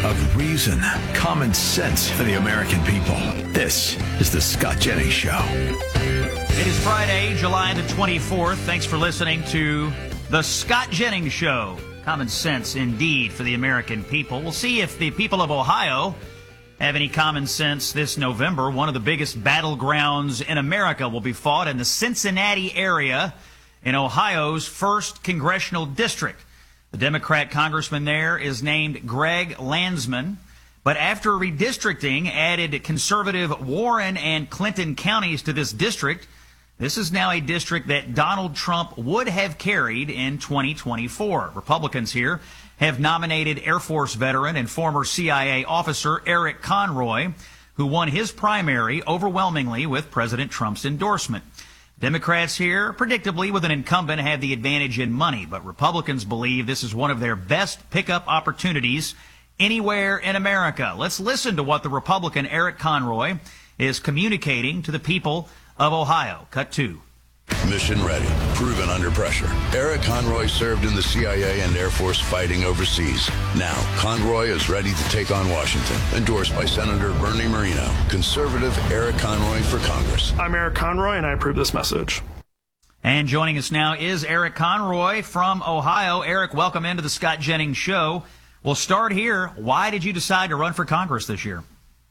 of reason, common sense for the American people. This is the Scott Jennings Show. It is Friday, July the 24th. Thanks for listening to the Scott Jennings Show. Common sense indeed for the American people. We'll see if the people of Ohio have any common sense this November. One of the biggest battlegrounds in America will be fought in the Cincinnati area in Ohio's 1st Congressional District. The Democrat congressman there is named Greg Landsman. But after redistricting added conservative Warren and Clinton counties to this district, this is now a district that Donald Trump would have carried in 2024. Republicans here have nominated Air Force veteran and former CIA officer Eric Conroy, who won his primary overwhelmingly with President Trump's endorsement. Democrats here, predictably with an incumbent, have the advantage in money, but Republicans believe this is one of their best pickup opportunities anywhere in America. Let's listen to what the Republican Eric Conroy is communicating to the people of Ohio. Cut 2. Mission ready, proven under pressure. Eric Conroy served in the CIA and Air Force fighting overseas. Now, Conroy is ready to take on Washington. Endorsed by Senator Bernie Moreno. Conservative Eric Conroy for Congress. I'm Eric Conroy, and I approve this message. And joining us now is Eric Conroy from Ohio. Eric, welcome into the Scott Jennings Show. We'll start here. Why did you decide to run for Congress this year?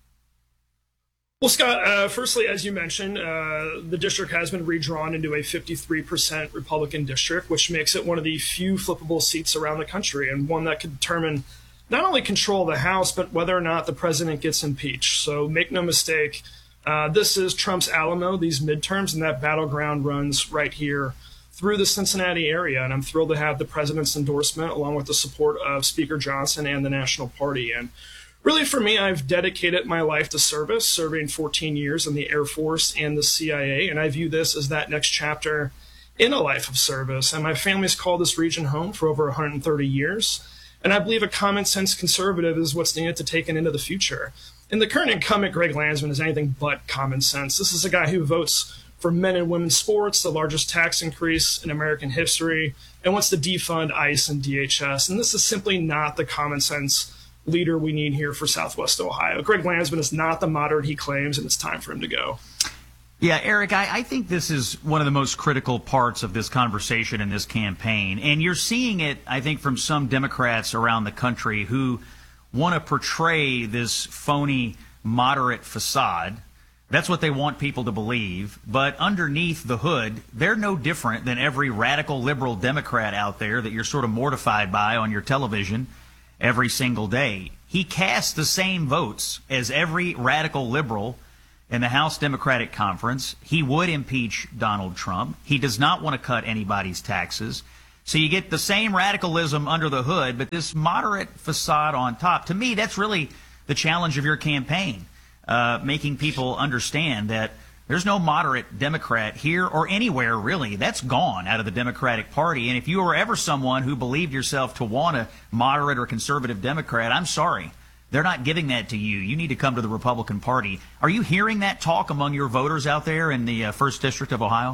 Well, Scott, firstly, as you mentioned, the district has been redrawn into a 53% Republican district, which makes it one of the few flippable seats around the country, and one that could determine not only control of the House, but whether or not the president gets impeached. So make no mistake, this is Trump's Alamo, these midterms, and that battleground runs right here through the Cincinnati area. And I'm thrilled to have the president's endorsement along with the support of Speaker Johnson and the National Party. And really, for me, I've dedicated my life to service, serving 14 years in the Air Force and the CIA, and I view this as that next chapter in a life of service. And my family's called this region home for over 130 years, and I believe a common-sense conservative is what's needed to take it into the future. And the current incumbent, Greg Landsman, is anything but common sense. This is a guy who votes for men and women's sports, the largest tax increase in American history, and wants to defund ICE and DHS. And this is simply not the common-sense leader we need here for Southwest Ohio. Greg Landsman is not the moderate he claims, and it's time for him to go. Yeah, Eric, I think this is one of the most critical parts of this conversation and this campaign. And you're seeing it, I think, from some Democrats around the country who want to portray this phony moderate facade. That's what they want people to believe. But underneath the hood, they're no different than every radical liberal Democrat out there that you're sort of mortified by on your television every single day. He casts the same votes as every radical liberal in the House Democratic Conference. He would impeach Donald Trump. He does not want to cut anybody's taxes. So you get the same radicalism under the hood, but this moderate facade on top. To me, that's really the challenge of your campaign, making people understand that there's no moderate Democrat here or anywhere, really. That's gone out of the Democratic Party. And if you were ever someone who believed yourself to want a moderate or conservative Democrat, I'm sorry. They're not giving that to you. You need to come to the Republican Party. Are you hearing that talk among your voters out there in the 1st District of Ohio?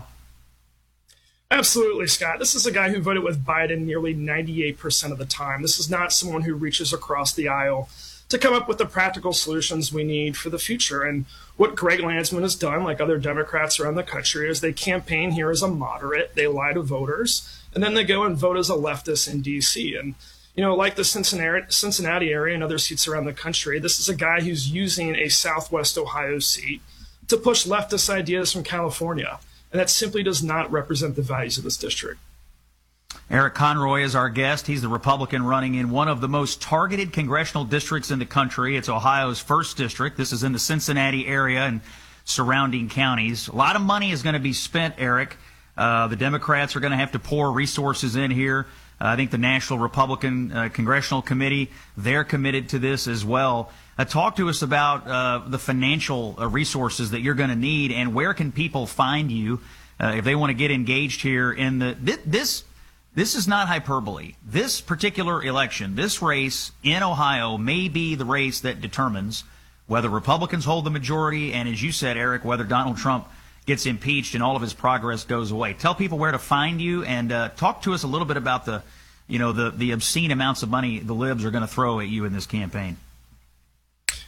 Absolutely, Scott. This is a guy who voted with Biden nearly 98% of the time. This is not someone who reaches across the aisle to come up with the practical solutions we need for the future. And what Greg Landsman has done, like other Democrats around the country, is they campaign here as a moderate, they lie to voters, and then they go and vote as a leftist in D.C. And, you know, like the Cincinnati area and other seats around the country, this is a guy who's using a Southwest Ohio seat to push leftist ideas from California. And that simply does not represent the values of this district. Eric Conroy is our guest. He's the Republican running in one of the most targeted congressional districts in the country. It's Ohio's 1st district. This is in the Cincinnati area and surrounding counties. A lot of money is going to be spent, Eric. The Democrats are going to have to pour resources in here. I think the National Republican Congressional Committee, they're committed to this as well. Talk to us about the financial resources that you're going to need, and where can people find you if they want to get engaged here in This is not hyperbole. This particular election, this race in Ohio may be the race that determines whether Republicans hold the majority and, as you said, Eric, whether Donald Trump gets impeached and all of his progress goes away. Tell people where to find you, and talk to us a little bit about the obscene amounts of money the libs are going to throw at you in this campaign.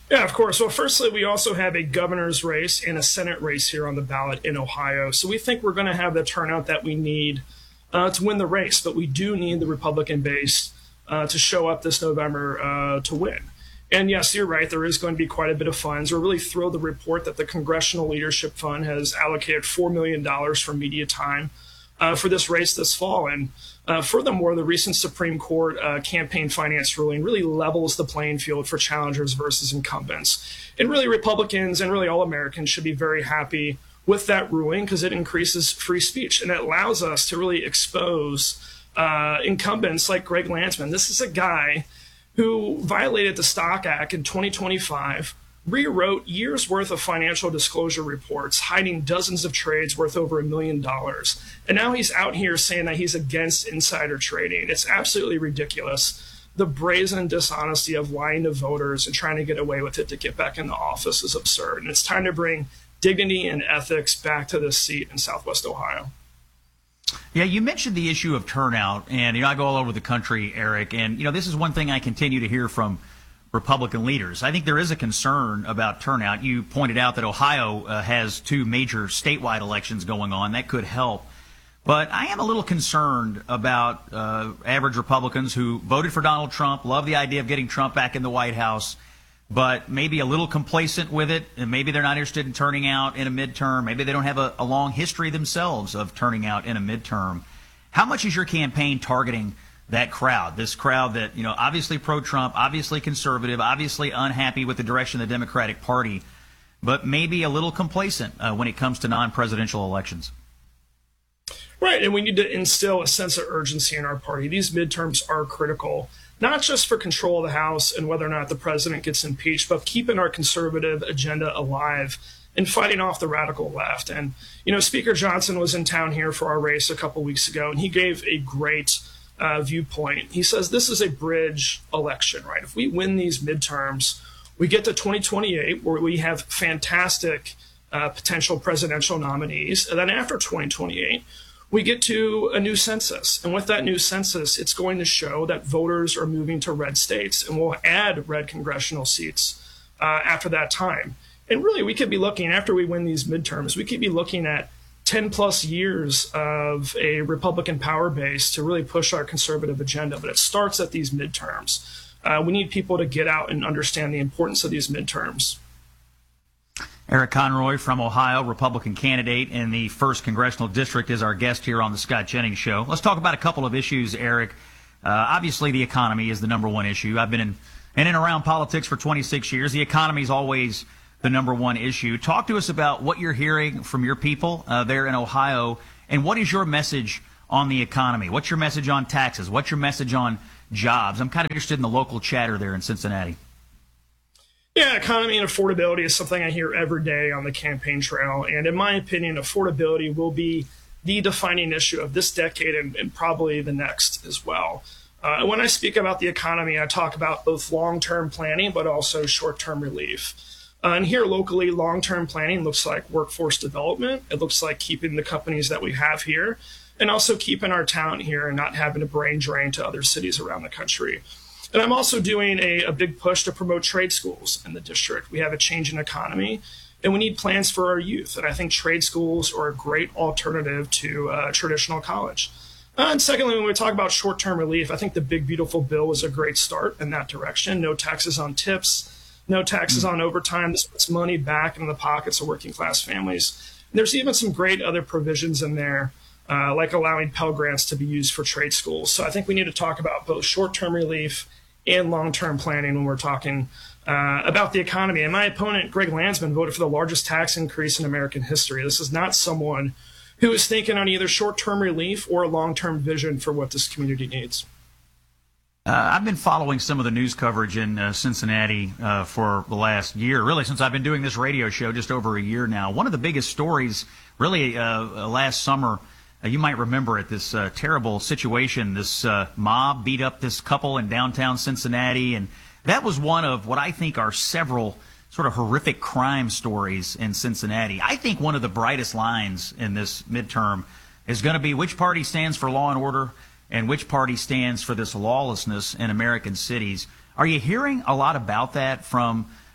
Yeah, of course. Well, firstly, we also have a governor's race and a Senate race here on the ballot in Ohio. So we think we're going to have the turnout that we need to win the race, but we do need the Republican base to show up this November to win. And yes, you're right. There is going to be quite a bit of funds. We're really thrilled to report that the Congressional Leadership Fund has allocated $4 million for media time for this race this fall. And furthermore, the recent Supreme Court campaign finance ruling really levels the playing field for challengers versus incumbents. And really, Republicans and really all Americans should be very happy with that ruling because it increases free speech and it allows us to really expose incumbents like Greg Landsman. This is a guy who violated the Stock Act in 2025, rewrote years worth of financial disclosure reports, hiding dozens of trades worth over $1 million. And now he's out here saying that he's against insider trading. It's absolutely ridiculous. The brazen dishonesty of lying to voters and trying to get away with it to get back in the office is absurd. And it's time to bring dignity and ethics back to this seat in Southwest Ohio. Yeah, you mentioned the issue of turnout, and I go all over the country, Eric, and this is one thing I continue to hear from Republican leaders. I think there is a concern about turnout. You pointed out that Ohio has 2 major statewide elections going on. That could help. But I am a little concerned about average Republicans who voted for Donald Trump, love the idea of getting Trump back in the White House, but maybe a little complacent with it, and maybe they're not interested in turning out in a midterm. Maybe they don't have a long history themselves of turning out in a midterm. How much is your campaign targeting that crowd, this crowd that, obviously pro-Trump, obviously conservative, obviously unhappy with the direction of the Democratic Party, but maybe a little complacent when it comes to non-presidential elections? Right, and we need to instill a sense of urgency in our party. These midterms are critical, not just for control of the House and whether or not the president gets impeached, but keeping our conservative agenda alive and fighting off the radical left. And, Speaker Johnson was in town here for our race a couple weeks ago, and he gave a great viewpoint. He says this is a bridge election, right? If we win these midterms, we get to 2028 where we have fantastic potential presidential nominees. And then after 2028, we get to a new census. And with that new census, it's going to show that voters are moving to red states, and we'll add red congressional seats after that time. And really, we could be looking, after we win these midterms, we could be looking at 10 plus years of a Republican power base to really push our conservative agenda. But it starts at these midterms. We need people to get out and understand the importance of these midterms. Eric Conroy from Ohio, Republican candidate in the 1st Congressional District, is our guest here on the Scott Jennings Show. Let's talk about a couple of issues, Eric. Obviously, the economy is the number one issue. I've been in and around politics for 26 years. The economy is always the number one issue. Talk to us about what you're hearing from your people there in Ohio, and what is your message on the economy? What's your message on taxes? What's your message on jobs? I'm kind of interested in the local chatter there in Cincinnati. Yeah, economy and affordability is something I hear every day on the campaign trail. And in my opinion, affordability will be the defining issue of this decade and probably the next as well. When I speak about the economy, I talk about both long-term planning, but also short-term relief. And here locally, long-term planning looks like workforce development. It looks like keeping the companies that we have here and also keeping our talent here and not having a brain drain to other cities around the country. And I'm also doing a big push to promote trade schools in the district. We have a changing economy, and we need plans for our youth. And I think trade schools are a great alternative to traditional college. And secondly, when we talk about short-term relief, I think the Big Beautiful Bill was a great start in that direction. No taxes on tips, no taxes on overtime. This puts money back into the pockets of working-class families. And there's even some great other provisions in there, like allowing Pell Grants to be used for trade schools. So I think we need to talk about both short-term relief and long-term planning when we're talking about the economy. And my opponent, Greg Landsman, voted for the largest tax increase in American history. This is not someone who is thinking on either short-term relief or a long-term vision for what this community needs. I've been following some of the news coverage in Cincinnati for the last year, really since I've been doing this radio show, just over a year now. One of the biggest stories really last summer, you might remember it, this terrible situation. This mob beat up this couple in downtown Cincinnati, and that was one of what I think are several sort of horrific crime stories in Cincinnati. I think one of the brightest lines in this midterm is going to be which party stands for law and order and which party stands for this lawlessness in American cities. Are you hearing a lot about that from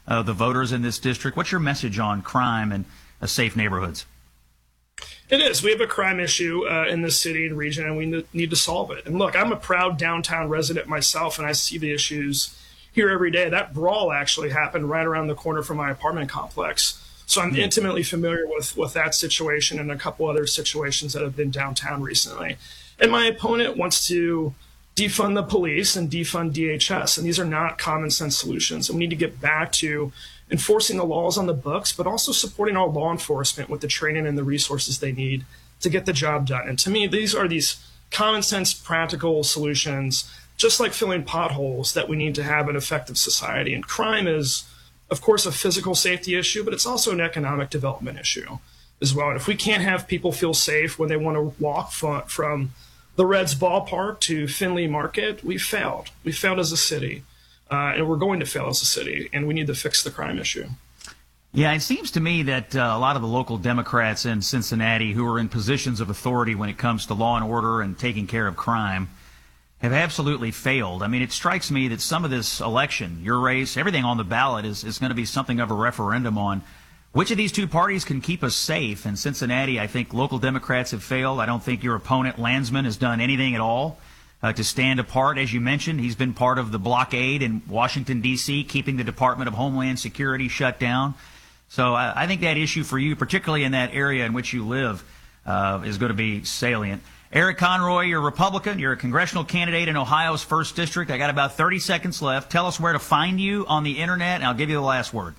the voters in this district. What's your message on crime and safe neighborhoods? It is. We have a crime issue in this city and region, and we need to solve it. And look, I'm a proud downtown resident myself, and I see the issues here every day. That brawl actually happened right around the corner from my apartment complex. So I'm intimately familiar with that situation and a couple other situations that have been downtown recently. And my opponent wants to defund the police and defund DHS. And these are not common sense solutions. And we need to get back to enforcing the laws on the books, but also supporting our law enforcement with the training and the resources they need to get the job done. And to me, these are these common sense, practical solutions, just like filling potholes, that we need to have an effective society. And crime is, of course, a physical safety issue, but it's also an economic development issue as well. And if we can't have people feel safe when they want to walk from the Reds ballpark to Finley Market, we failed. We failed as a city. And we're going to fail as a city, and we need to fix the crime issue. Yeah, it seems to me that a lot of the local Democrats in Cincinnati who are in positions of authority when it comes to law and order and taking care of crime have absolutely failed. I mean, it strikes me that some of this election, your race, everything on the ballot is going to be something of a referendum on which of these two parties can keep us safe. In Cincinnati, I think local Democrats have failed. I don't think your opponent, Landsman, has done anything at all to stand apart. As you mentioned, he's been part of the blockade in Washington, D.C., keeping the Department of Homeland Security shut down. So I think that issue for you, particularly in that area in which you live, is going to be salient. Eric Conroy, you're a Republican. You're a congressional candidate in Ohio's 1st District. I got about 30 seconds left. Tell us where to find you on the Internet, and I'll give you the last word.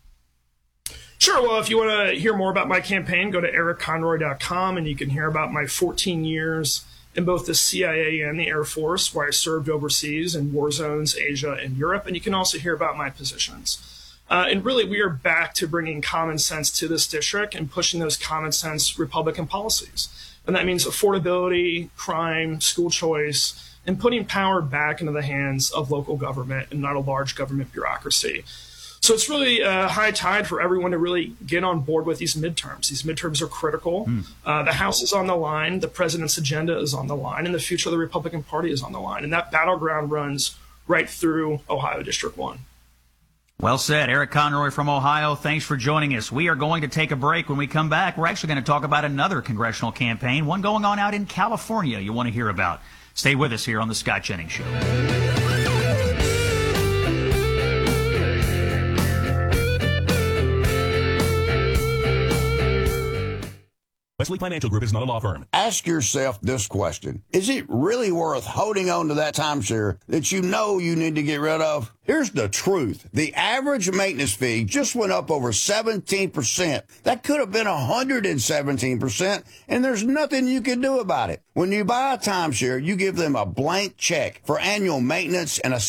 Sure. Well, if you want to hear more about my campaign, go to ericconroy.com, and you can hear about my 14 years in both the CIA and the Air Force, where I served overseas in war zones, Asia, and Europe. And you can also hear about my positions. And really, we are back to bringing common sense to this district and pushing those common sense Republican policies. And that means affordability, crime, school choice, and putting power back into the hands of local government and not a large government bureaucracy. So it's really high tide for everyone to really get on board with these midterms. These midterms are critical. The House is on the line. The president's agenda is on the line. And the future of the Republican Party is on the line. And that battleground runs right through Ohio District 1. Well said. Eric Conroy from Ohio, thanks for joining us. We are going to take a break. When we come back, we're actually going to talk about another congressional campaign, one going on out in California you want to hear about. Stay with us here on The Scott Jennings Show. Wesley Financial Group is not a law firm. Ask yourself this question. Is it really worth holding on to that timeshare that you know you need to get rid of? Here's the truth. The average maintenance fee just went up over 17%. That could have been 117%, and there's nothing you can do about it. When you buy a timeshare, you give them a blank check for annual maintenance and a